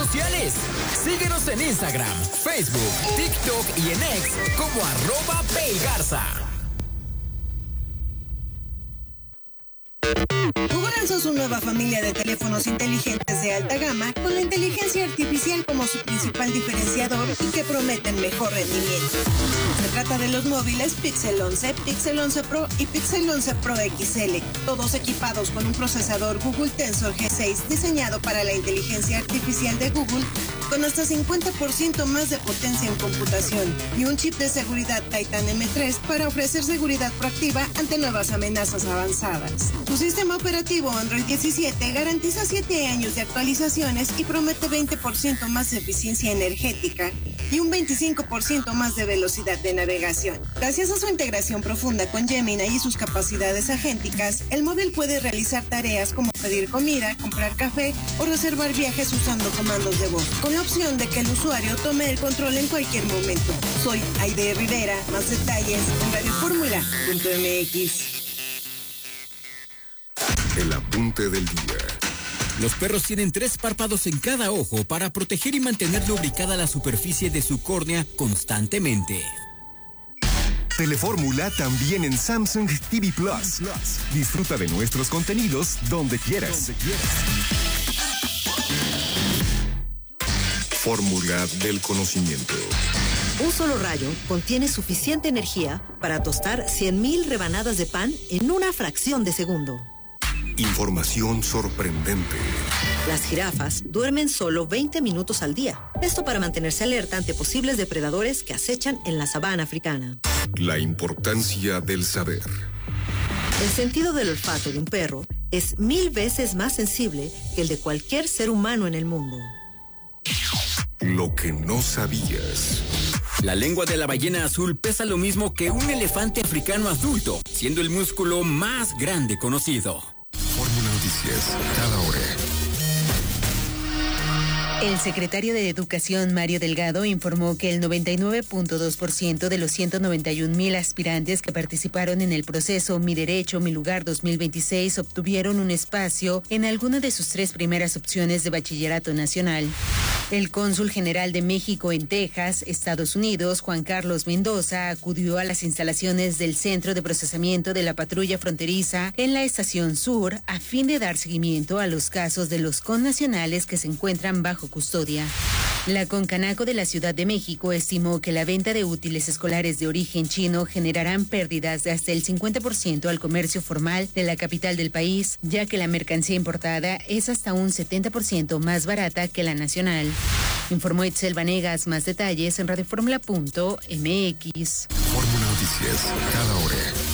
sociales. Síguenos en Instagram, Facebook, TikTok y en X como @PayGarza. Google lanzó su nueva familia de teléfonos inteligentes de alta gama con la inteligencia artificial como su principal diferenciador y que prometen mejor rendimiento. Se trata de los móviles Pixel 11, Pixel 11 Pro y Pixel 11 Pro XL, todos equipados con un procesador Google Tensor G6 diseñado para la inteligencia artificial de Google con hasta 50% más de potencia en computación y un chip de seguridad Titan M3 para ofrecer seguridad proactiva ante nuevas amenazas avanzadas. Su sistema operativo Android 17 garantiza 7 años de actualizaciones y promete 20% más de eficiencia energética y un 25% más de velocidad de navegación. Gracias a su integración profunda con Gemini y sus capacidades agénticas, el móvil puede realizar tareas como pedir comida, comprar café o reservar viajes usando comandos de voz, con la opción de que el usuario tome el control en cualquier momento. Soy Aide Rivera, más detalles en radioformula.mx. El apunte del día. Los perros tienen 3 párpados en cada ojo para proteger y mantener lubricada la superficie de su córnea constantemente. Telefórmula también en Samsung TV Plus. Disfruta de nuestros contenidos donde quieras. Fórmula del conocimiento. Un solo rayo contiene suficiente energía para tostar 100,000 rebanadas de pan en una fracción de segundo. Información sorprendente. Las jirafas duermen solo 20 minutos al día. Esto para mantenerse alerta ante posibles depredadores que acechan en la sabana africana. La importancia del saber. El sentido del olfato de un perro es 1000 veces más sensible que el de cualquier ser humano en el mundo. Lo que no sabías. La lengua de la ballena azul pesa lo mismo que un elefante africano adulto, siendo el músculo más grande conocido. Fórmula Noticias, cada hora. El secretario de Educación, Mario Delgado, informó que el 99.2% de los 191,000 aspirantes que participaron en el proceso Mi Derecho, Mi Lugar 2026 obtuvieron un espacio en alguna de sus 3 primeras opciones de bachillerato nacional. El cónsul general de México en Texas, Estados Unidos, Juan Carlos Mendoza, acudió a las instalaciones del Centro de Procesamiento de la Patrulla Fronteriza en la Estación Sur a fin de dar seguimiento a los casos de los connacionales que se encuentran bajo custodia. La Concanaco de la Ciudad de México estimó que la venta de útiles escolares de origen chino generarán pérdidas de hasta el 50% al comercio formal de la capital del país, ya que la mercancía importada es hasta un 70% más barata que la nacional. Informó Itzel Vanegas. Más detalles en radioformula.mx. Fórmula Noticias, cada hora.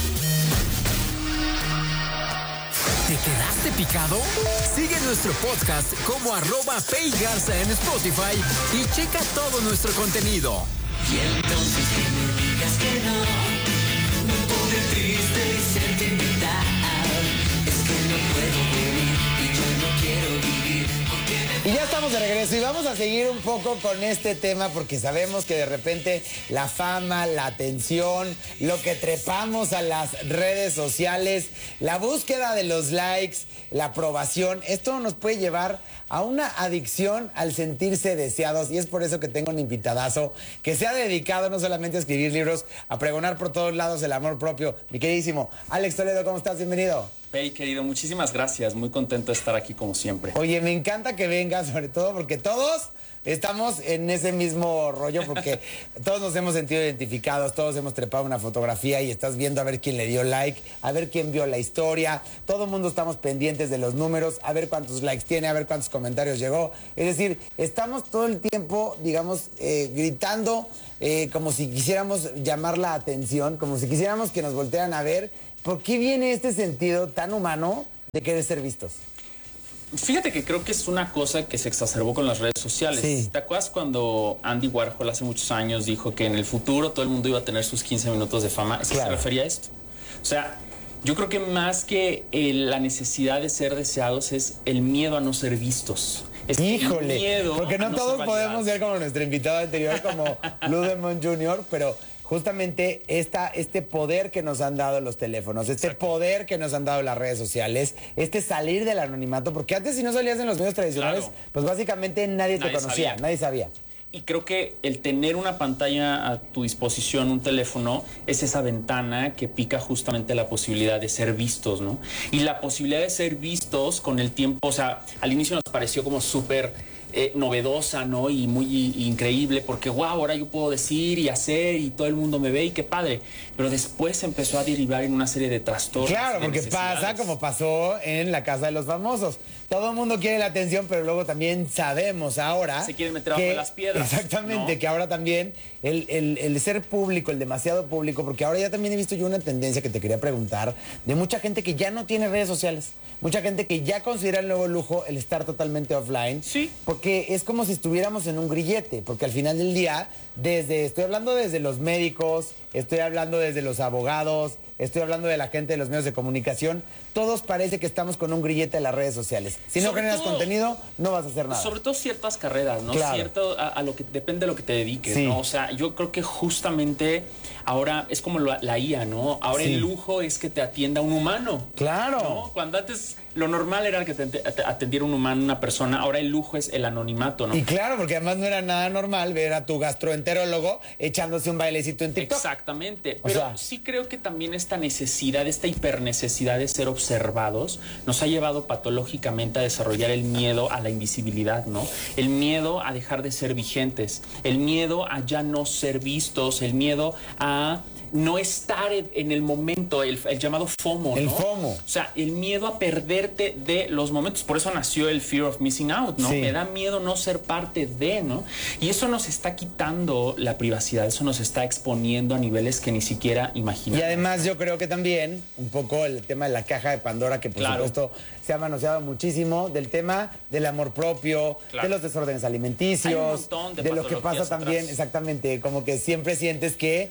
¿Te quedaste picado? Sigue nuestro podcast como @PayGarza en Spotify y checa todo nuestro contenido. Y entonces que me digas que no, me pone triste y sentimental. Es que no puedo vivir y yo no quiero vivir. Y ya estamos de regreso y vamos a seguir un poco con este tema porque sabemos que de repente la fama, la atención, lo que trepamos a las redes sociales, la búsqueda de los likes, la aprobación, esto nos puede llevar a una adicción al sentirse deseados y es por eso que tengo un invitadazo que se ha dedicado no solamente a escribir libros, a pregonar por todos lados el amor propio. Mi queridísimo Alex Toledo, ¿cómo estás? Bienvenido. Hey, querido, muchísimas gracias. Muy contento de estar aquí como siempre. Oye, me encanta que vengas, sobre todo porque todos estamos en ese mismo rollo, porque todos nos hemos sentido identificados, todos hemos trepado una fotografía y estás viendo a ver quién le dio like, a ver quién vio la historia. Todo el mundo estamos pendientes de los números, a ver cuántos likes tiene, a ver cuántos comentarios llegó. Es decir, estamos todo el tiempo, digamos, gritando como si quisiéramos llamar la atención, como si quisiéramos que nos voltearan a ver. ¿Por qué viene este sentido tan humano de querer ser vistos? Fíjate que creo que es una cosa que se exacerbó con las redes sociales. Sí. ¿Te acuerdas cuando Andy Warhol hace muchos años dijo que en el futuro todo el mundo iba a tener sus 15 minutos de fama? ¿Es que se refería a esto? O sea, yo creo que más que la necesidad de ser deseados es el miedo a no ser vistos. Es Híjole, miedo porque no a todos ser podemos ser como nuestro invitado anterior, como Blue Demon Jr., pero justamente este poder que nos han dado los teléfonos, poder que nos han dado las redes sociales, salir del anonimato, porque antes si no salías en los medios tradicionales, pues básicamente nadie te conocía, nadie sabía. Y creo que el tener una pantalla a tu disposición, un teléfono, es esa ventana que pica justamente la posibilidad de ser vistos, ¿no? Y la posibilidad de ser vistos con el tiempo, o sea, al inicio nos pareció como súper novedosa, ¿no? Y muy increíble, porque wow, ahora yo puedo decir y hacer y todo el mundo me ve y qué padre. Pero después empezó a derivar en una serie de trastornos. Claro, porque pasa como pasó en La Casa de los Famosos. Todo el mundo quiere la atención, pero luego también sabemos ahora... Se quieren meter abajo de las piedras. Exactamente, ¿no? Que ahora también el ser público, el demasiado público, porque ahora ya también he visto yo una tendencia que te quería preguntar, de mucha gente que ya no tiene redes sociales, mucha gente que ya considera el nuevo lujo el estar totalmente offline. Sí. Porque es como si estuviéramos en un grillete, porque al final del día, estoy hablando desde los médicos, estoy hablando desde los abogados, estoy hablando de la gente de los medios de comunicación, todos parece que estamos con un grillete en las redes sociales. Si no generas contenido, no vas a hacer nada. Sobre todo ciertas carreras, ¿no? Claro. Cierto, a lo que depende de lo que te dediques, sí. ¿no? O sea, yo creo que justamente ahora es como la IA, ¿no? Ahora sí. el lujo es que te atienda un humano. Claro. ¿No? Cuando antes lo normal era que te atendiera un humano, una persona, ahora el lujo es el anonimato, ¿no? Y claro, porque además no era nada normal ver a tu gastroenterólogo echándose un bailecito en TikTok. Exactamente, pero sí creo que también esta necesidad, esta hipernecesidad de ser observados nos ha llevado patológicamente a desarrollar el miedo a la invisibilidad, ¿no? El miedo a dejar de ser vigentes, el miedo a ya no ser vistos, el miedo a no estar en el momento, el llamado FOMO, ¿no? El FOMO. O sea, el miedo a perderte de los momentos. Por eso nació el Fear of Missing Out, ¿no? Sí. Me da miedo no ser parte de, ¿no? Y eso nos está quitando la privacidad, eso nos está exponiendo a niveles que ni siquiera imaginamos. Y además yo creo que también un poco el tema de la caja de Pandora, que por supuesto se ha manoseado muchísimo, del tema del amor propio, de los desórdenes alimenticios, hay un montón de lo que pasa también, atrás. Exactamente, como que siempre sientes que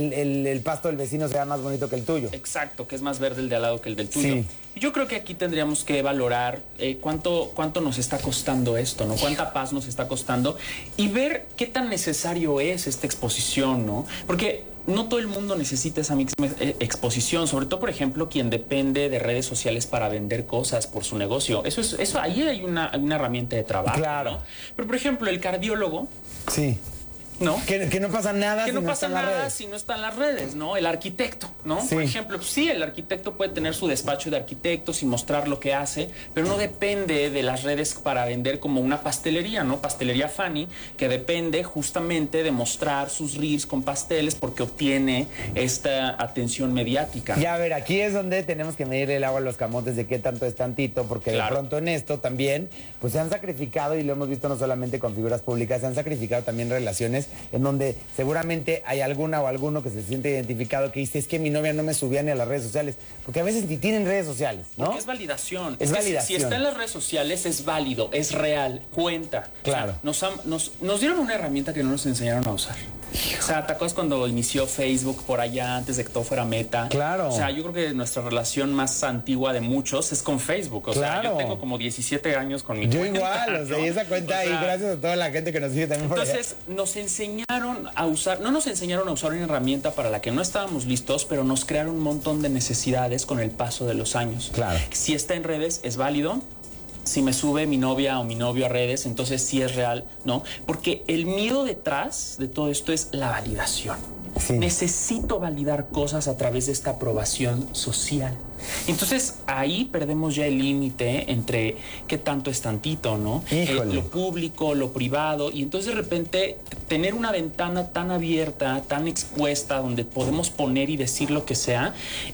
el pasto del vecino sea más bonito que el tuyo. Exacto, que es más verde el de al lado que el del tuyo. Sí. Y yo creo que aquí tendríamos que valorar cuánto nos está costando esto, ¿no? Cuánta paz nos está costando y ver qué tan necesario es esta exposición, ¿no? Porque no todo el mundo necesita esa misma exposición, sobre todo, por ejemplo, quien depende de redes sociales para vender cosas por su negocio. Eso ahí hay una herramienta de trabajo, claro, ¿no? Pero, por ejemplo, el cardiólogo... Sí. ¿No? Que no pasa nada que si no no pasa está en las nada redes. si no está en las redes, ¿no? El arquitecto, ¿no? Sí. Por ejemplo, sí, el arquitecto puede tener su despacho de arquitectos y mostrar lo que hace, pero no depende de las redes para vender como una pastelería, ¿no? Pastelería Fanny, que depende justamente de mostrar sus reels con pasteles porque obtiene esta atención mediática. Ya, a ver, aquí es donde tenemos que medir el agua a los camotes de qué tanto es tantito, porque de pronto en esto también, pues se han sacrificado, y lo hemos visto no solamente con figuras públicas, se han sacrificado también relaciones en donde seguramente hay alguna o alguno que se siente identificado que dice, es que mi novia no me subía ni a las redes sociales, porque a veces ni tienen redes sociales, ¿no? Porque es validación. Es validación. Si está en las redes sociales es válido, es real, cuenta. Claro. O sea, nos dieron una herramienta que no nos enseñaron a usar. O sea, ¿te acuerdas cuando inició Facebook por allá antes de que todo fuera Meta? Claro. O sea, yo creo que nuestra relación más antigua de muchos es con Facebook. O sea, yo tengo como 17 años con mi cuenta. Yo igual, o sea, y esa cuenta ahí, gracias a toda la gente que nos sigue también por allá. Entonces, nos enseñaron a usar, no nos enseñaron a usar una herramienta para la que no estábamos listos, pero nos crearon un montón de necesidades con el paso de los años. Claro. Si está en redes, es válido. Si me sube mi novia o mi novio a redes, entonces sí es real, ¿no? Porque el miedo detrás de todo esto es la validación. Sí. Necesito validar cosas a través de esta aprobación social. Entonces ahí perdemos ya el límite entre qué tanto es tantito, ¿no? Lo público, lo privado, y entonces de repente tener una ventana tan abierta, tan expuesta, donde podemos poner y decir lo que sea,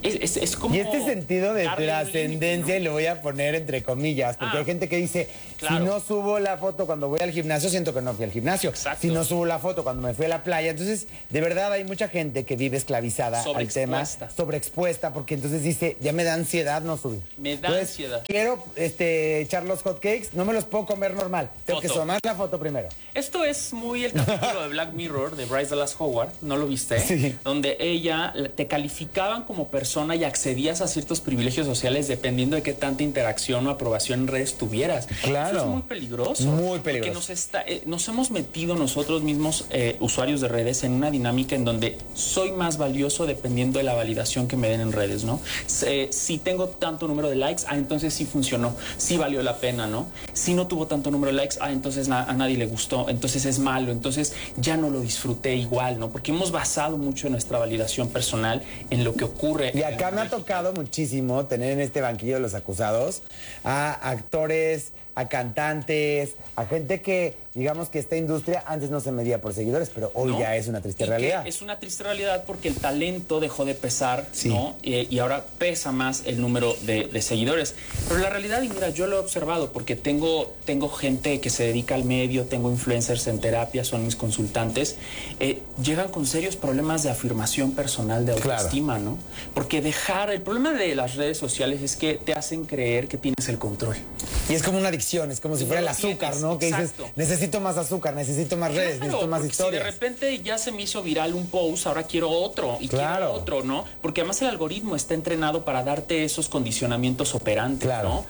es como... Y este sentido de trascendencia, y lo voy a poner entre comillas, porque hay gente que dice, si no subo la foto cuando voy al gimnasio, siento que no fui al gimnasio. Exacto. Si no subo la foto cuando me fui a la playa, entonces de verdad hay mucha gente que vive esclavizada al tema, sobreexpuesta, porque entonces dice, ya me da ansiedad no subir. Me da ansiedad. Quiero echar los hot cakes, no me los puedo comer normal. Tengo que tomar la foto primero. Esto es muy el capítulo capítulo de Black Mirror de Bryce Dallas Howard, ¿no lo viste? Sí. Donde ella te calificaban como persona y accedías a ciertos privilegios sociales dependiendo de qué tanta interacción o aprobación en redes tuvieras. Claro. Eso es muy peligroso. Muy peligroso. Porque nos hemos metido nosotros mismos, usuarios de redes, en una dinámica en donde soy más valioso dependiendo de la validación que me den en redes, ¿no? Si tengo tanto número de likes, entonces sí funcionó, sí valió la pena, ¿no? Si no tuvo tanto número de likes, entonces a nadie le gustó, entonces es malo, entonces ya no lo disfruté igual, ¿no? Porque hemos basado mucho nuestra validación personal en lo que ocurre. Y acá me ha tocado muchísimo tener en este banquillo de los acusados a actores, a cantantes, a gente que, digamos que esta industria antes no se medía por seguidores, pero hoy ya es una triste realidad. Es una triste realidad porque el talento dejó de pesar, sí, ¿no? Y ahora pesa más el número de seguidores. Pero la realidad, y mira, yo lo he observado porque tengo gente que se dedica al medio, tengo influencers en terapia, son mis consultantes, llegan con serios problemas de afirmación personal, de autoestima, ¿no? Porque el problema de las redes sociales es que te hacen creer que tienes el control. Y es como una adicción, es como si fuera el azúcar, ¿no? Que dices, necesito más azúcar, necesito más redes, necesito más historias. Si de repente ya se me hizo viral un post, ahora quiero otro y quiero otro, ¿no? Porque además el algoritmo está entrenado para darte esos condicionamientos operantes, ¿no?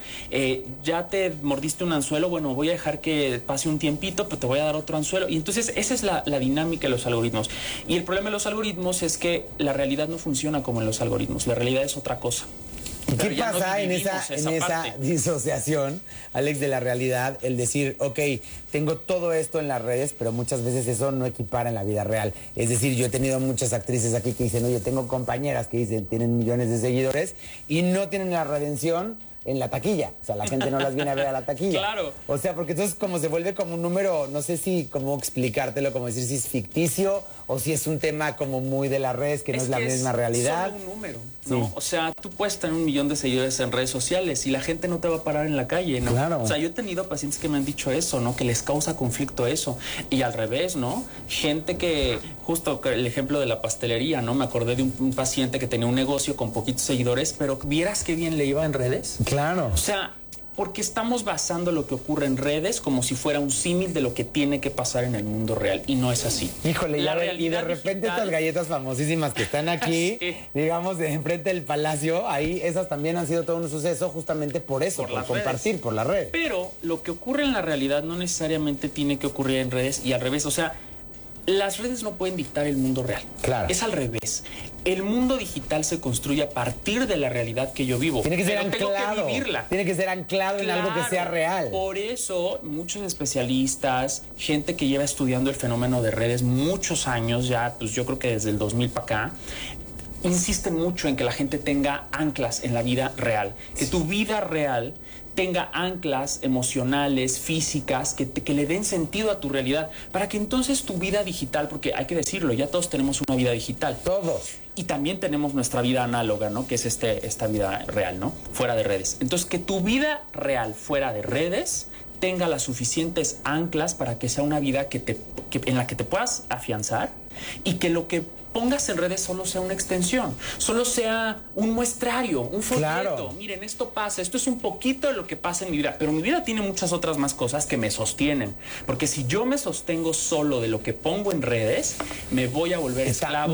Ya te mordiste un anzuelo, bueno, voy a dejar que pase un tiempito, pero te voy a dar otro anzuelo. Y entonces esa es la dinámica de los algoritmos. Y el problema de los algoritmos es que la realidad no funciona como en los algoritmos, la realidad es otra cosa. ¿Y qué pasa en esa disociación, Alex, de la realidad? El decir, ok, tengo todo esto en las redes, pero muchas veces eso no equipara en la vida real. Es decir, yo he tenido muchas actrices aquí que dicen, oye, tengo compañeras que dicen, tienen millones de seguidores y no tienen la redención en la taquilla. O sea, la gente no las viene a ver a la taquilla. Claro. O sea, porque entonces como se vuelve como un número, no sé si cómo explicártelo, como decir si es ficticio o si es un tema como muy de las redes que no es la misma realidad. Es solo un número, ¿no? Sí. O sea, tú puedes tener 1 millón de seguidores en redes sociales y la gente no te va a parar en la calle, ¿no? Claro. O sea, yo he tenido pacientes que me han dicho eso, ¿no? Que les causa conflicto eso. Y al revés, ¿no? Gente que, justo el ejemplo de la pastelería, ¿no? Me acordé de un paciente que tenía un negocio con poquitos seguidores, pero vieras qué bien le iba en redes. Claro. O sea, porque estamos basando lo que ocurre en redes como si fuera un símil de lo que tiene que pasar en el mundo real, y no es así. Híjole, y de repente estas galletas famosísimas que están aquí, sí, digamos, de enfrente del palacio, ahí esas también han sido todo un suceso justamente por eso, por compartir, por la red. Pero lo que ocurre en la realidad no necesariamente tiene que ocurrir en redes, y al revés. O sea, las redes no pueden dictar el mundo real. Claro. Es al revés. El mundo digital se construye a partir de la realidad que yo vivo. Tiene que ser anclado. Tengo que vivirla. Tiene que ser anclado en algo que sea real. Por eso, muchos especialistas, gente que lleva estudiando el fenómeno de redes muchos años ya, pues yo creo que desde el 2000 para acá, insisten mucho en que la gente tenga anclas en la vida real. Que tu vida real tenga anclas emocionales, físicas, que le den sentido a tu realidad, para que entonces tu vida digital, porque hay que decirlo, ya todos tenemos una vida digital. Todos. Y también tenemos nuestra vida análoga, ¿no? Que es esta vida real, ¿no? Fuera de redes. Entonces, que tu vida real fuera de redes tenga las suficientes anclas para que sea una vida en la que te puedas afianzar, y que lo que pongas en redes solo sea una extensión, solo sea un muestrario, un folleto. Claro. Miren, esto pasa, esto es un poquito de lo que pasa en mi vida, pero mi vida tiene muchas otras más cosas que me sostienen, porque si yo me sostengo solo de lo que pongo en redes, me voy a volver esclavo.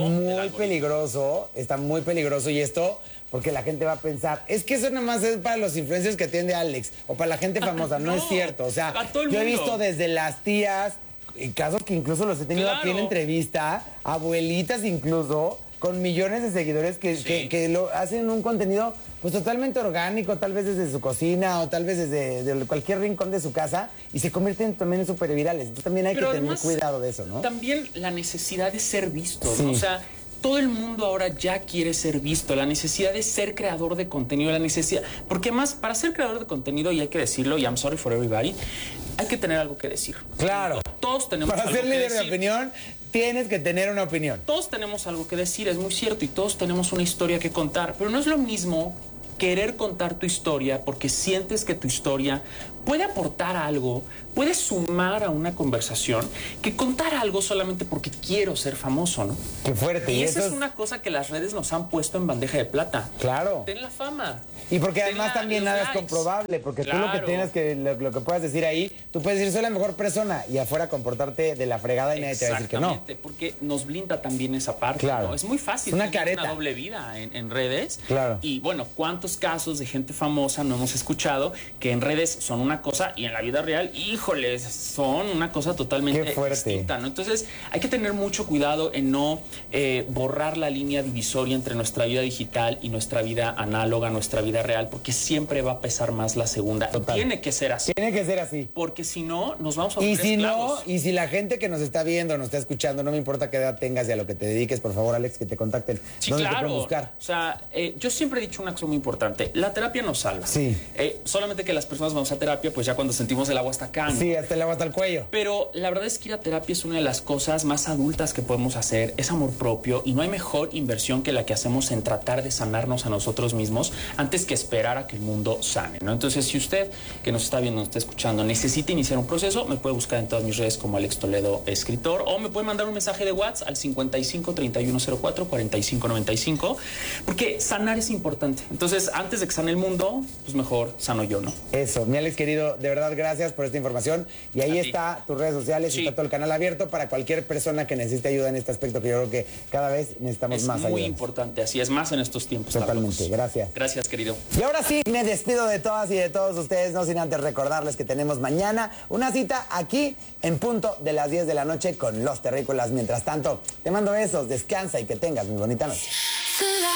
Está muy peligroso, y esto porque la gente va a pensar, es que eso nada más es para los influencers que atiende Alex o para la gente famosa. No es cierto. O sea, yo he visto desde las tías, casos que incluso los he tenido aquí en entrevista, abuelitas incluso, con millones de seguidores que lo hacen un contenido pues totalmente orgánico, tal vez desde su cocina o tal vez desde cualquier rincón de su casa, y se convierten también en súper virales. Entonces también hay que tener cuidado de eso, ¿no? También la necesidad de ser visto, ¿no? O sea, todo el mundo ahora ya quiere ser visto, la necesidad de ser creador de contenido, la necesidad, porque más para ser creador de contenido, y hay que decirlo, y I'm sorry for everybody, hay que tener algo que decir. Claro. Todos tenemos algo que decir. Para ser líder de opinión, tienes que tener una opinión. Todos tenemos algo que decir, es muy cierto, y todos tenemos una historia que contar, pero no es lo mismo querer contar tu historia porque sientes que tu historia puede aportar algo, puede sumar a una conversación que contar algo solamente porque quiero ser famoso, ¿no? Qué fuerte. Y esa es una cosa que las redes nos han puesto en bandeja de plata. Claro. Ten la fama. Y porque Ten además también los nada es likes. comprobable, porque tú lo que Claro. tienes que, lo que puedas decir ahí, tú puedes decir soy la mejor persona y afuera comportarte de la fregada y nadie te va a decir que no. Exactamente, porque nos blinda también esa parte, Claro. ¿no? Es muy fácil Una tener careta. una doble vida en redes. Claro. Y bueno, ¿cuántos casos de gente famosa no hemos escuchado que en redes son una cosa y en la vida real, híjoles, son una cosa totalmente Qué fuerte. distinta, ¿no? Entonces, hay que tener mucho cuidado en no borrar la línea divisoria entre nuestra vida digital y nuestra vida análoga, nuestra vida real, porque siempre va a pesar más la segunda. Total. Tiene que ser así. Tiene que ser así. Porque si no, nos vamos a Y volver si esclavos. no, y si la gente que nos está viendo, nos está escuchando, no me importa qué edad tengas y a lo que te dediques, por favor, Alex, que te contacten. Sí, ¿Dónde te claro. pueden buscar? O sea, yo siempre he dicho una cosa muy importante. La terapia nos salva. Sí. Solamente que las personas vamos a terapia, pues ya cuando sentimos el agua hasta acá, ¿no? Sí, hasta el agua hasta el cuello. Pero la verdad es que ir a terapia es una de las cosas más adultas que podemos hacer. Es amor propio y no hay mejor inversión que la que hacemos en tratar de sanarnos a nosotros mismos antes que esperar a que el mundo sane, ¿no? Entonces, si usted que nos está viendo, nos está escuchando, necesita iniciar un proceso, me puede buscar en todas mis redes como Alex Toledo Escritor o me puede mandar un mensaje de WhatsApp al 55 3104 45 95 porque sanar es importante. Entonces, antes de que sane el mundo, pues mejor sano yo, ¿no? Eso, mi Alex querido, de verdad gracias por esta información. Y ahí A ti. está tus redes sociales y Sí. está todo el canal abierto para cualquier persona que necesite ayuda en este aspecto, que yo creo que cada vez necesitamos Es más muy ayuda. importante, así es más en estos tiempos. Totalmente, largos. gracias. Gracias, querido. Y ahora sí, me despido de todas y de todos ustedes, no sin antes recordarles que tenemos mañana una cita aquí en punto de las 10 de la noche con Los Terrícolas. Mientras tanto, te mando besos, descansa y que tengas muy bonita noche.